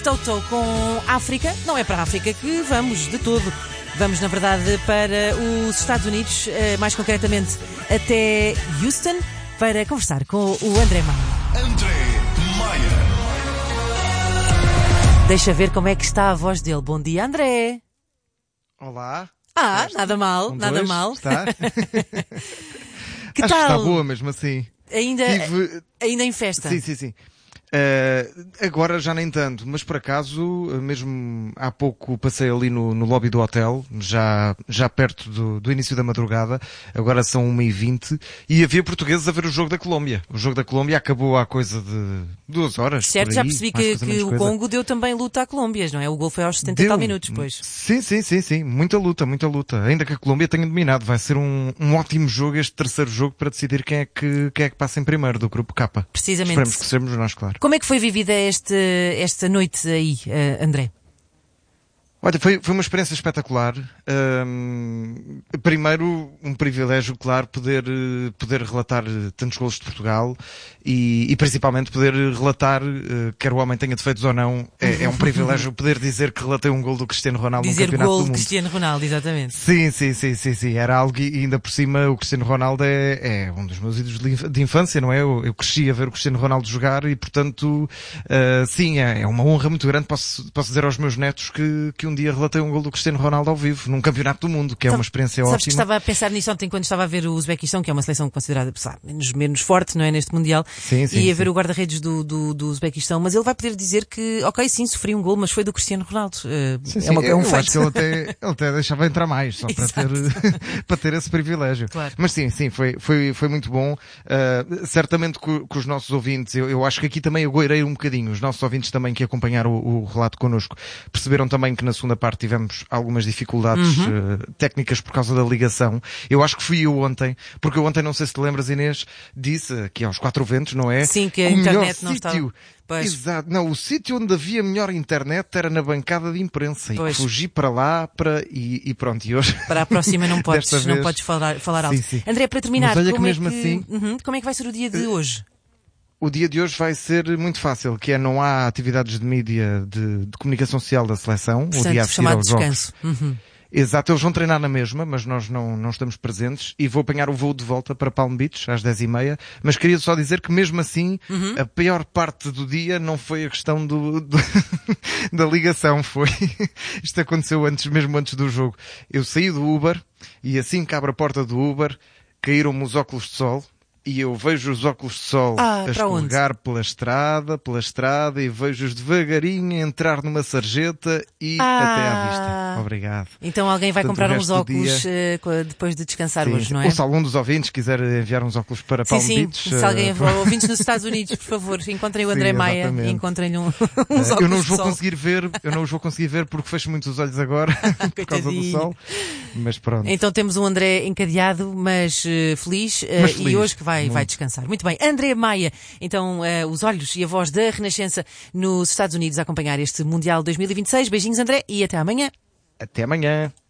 Toto com África. Não é para a África que vamos de todo. Vamos, na verdade, para os Estados Unidos, mais concretamente até Houston, para conversar com o André Maia. Deixa ver como é que está a voz dele. Bom dia, André. Olá. Nada mal, nada mal. Está? Que Acho tal? que está boa mesmo assim. Ainda em festa? Sim. Agora já nem tanto, mas por acaso, mesmo há pouco passei ali no lobby do hotel, já perto do início da madrugada, agora são 1h20, e havia portugueses a ver o jogo da Colômbia. O jogo da Colômbia acabou há coisa de 2 horas. Certo, aí, já percebi que o Congo deu também luta a Colômbias, não é? O gol foi aos 70 e tal minutos, pois. Sim. Muita luta. Ainda que a Colômbia tenha dominado. Vai ser um ótimo jogo, este terceiro jogo, para decidir quem é que passa em primeiro do grupo K. Precisamente. Esperemos que sejamos nós, claro. Como é que foi vivida esta noite aí, André? Olha, foi uma experiência espetacular. Primeiro, um privilégio, claro, poder relatar tantos golos de Portugal e principalmente poder relatar, quer o homem tenha defeitos ou não, é um privilégio poder dizer que relatei um gol do Cristiano Ronaldo no Campeonato do Mundo. Dizer gol de Cristiano Ronaldo, exatamente. Sim. Era algo, e ainda por cima o Cristiano Ronaldo é um dos meus ídolos de infância, não é? Eu cresci a ver o Cristiano Ronaldo jogar e, portanto, sim, é uma honra muito grande. Posso dizer aos menos netos que um dia relatei um gol do Cristiano Ronaldo ao vivo, num Campeonato do Mundo, que é uma experiência ótima. Sabes que estava a pensar nisso ontem quando estava a ver o Uzbequistão, que é uma seleção considerada menos forte, não é, neste Mundial, e a ver o guarda-redes do Uzbequistão, mas ele vai poder dizer que, ok, sim, sofri um gol, mas foi do Cristiano Ronaldo. É um feito. Acho que ele até deixava entrar mais, só para ter esse privilégio. Claro. Mas sim, foi muito bom. Certamente com os nossos ouvintes, eu acho que aqui também eu goirei um bocadinho. Os nossos ouvintes também que acompanharam o relato connosco perceberam também que na segunda parte tivemos algumas dificuldades técnicas por causa da ligação. Eu acho que fui eu ontem, porque eu ontem, não sei se te lembras, Inês, disse aqui aos 4 ventos, não é? Sim, que a internet não estava... Pois. Exato. Não, o sítio onde havia melhor internet era na bancada de imprensa. Pois. E fugi para lá e pronto. E hoje... Para a próxima não podes, não podes falar alto. Sim. André, para terminar, como é que vai ser o dia de hoje? O dia de hoje vai ser muito fácil, que não há atividades de mídia de comunicação social da seleção. Portanto, o dia a seguir aos descanso. Jogos. Exato, eles vão treinar na mesma, mas nós não estamos presentes, e vou apanhar o voo de volta para Palm Beach às 10h30, mas queria só dizer que mesmo assim, a pior parte do dia não foi a questão da ligação, foi, isto aconteceu mesmo antes do jogo. Eu saí do Uber, e assim que abro a porta do Uber, caíram-me os óculos de sol, e eu vejo os óculos de sol a escorregar pela estrada, e vejo-os devagarinho entrar numa sarjeta e até à vista. Obrigado. Então alguém vai comprar uns óculos depois de descansar hoje, não é? Ou se algum dos ouvintes quiser enviar uns óculos para Palm Beach. Se alguém ouvintes nos Estados Unidos, por favor, encontrem o André Maia e encontrem-lhe uns óculos eu não os vou conseguir ver porque fecho muito os olhos agora por causa do sol. Mas pronto. Então temos um André encadeado, mas feliz. E hoje que vai descansar. Muito bem. André Maia, então os olhos e a voz da Renascença nos Estados Unidos a acompanhar este Mundial 2026. Beijinhos, André, e até amanhã. Até amanhã.